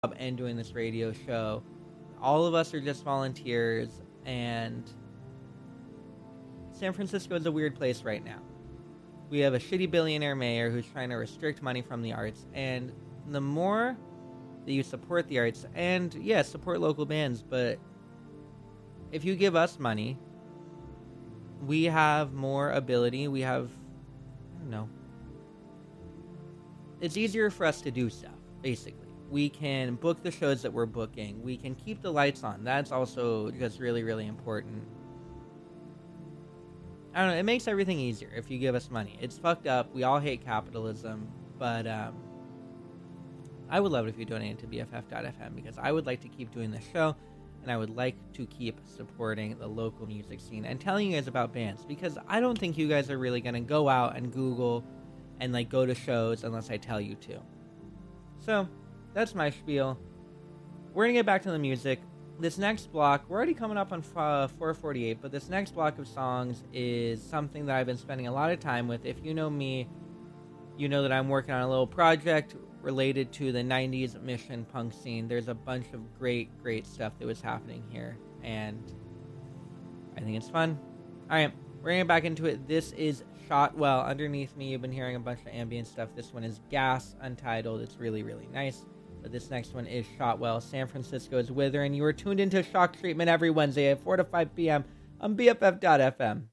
and doing this radio show. All of us are just volunteers, and San Francisco is a weird place right now. We have a shitty billionaire mayor who's trying to restrict money from the arts, and the more that you support the arts, and yes, support local bands, but if you give us money, we have more ability, we have, I don't know, it's easier for us to do stuff, basically. We can book the shows that we're booking. We can keep the lights on. That's also just really, really important. I don't know. It makes everything easier if you give us money. It's fucked up. We all hate capitalism. But I would love it if you donated to BFF.FM because I would like to keep doing this show. And I would like to keep supporting the local music scene and telling you guys about bands. Because I don't think you guys are really going to go out and Google and like go to shows unless I tell you to. So that's my spiel. We're going to get back to the music. This next block, we're already coming up on 4:48, but this next block of songs is something that I've been spending a lot of time with. If you know me, you know that I'm working on a little project related to the 90s mission punk scene. There's a bunch of great stuff that was happening here, and I think it's fun. Alright, we're going to get back into it. This is Shotwell. Underneath me, you've been hearing a bunch of ambient stuff. This one is Gas, untitled. It's really, really nice. But this next one is Shotwell. San Francisco's Wither, and you are tuned into Shock Treatment every Wednesday at 4 to 5 p.m. on BFF.FM.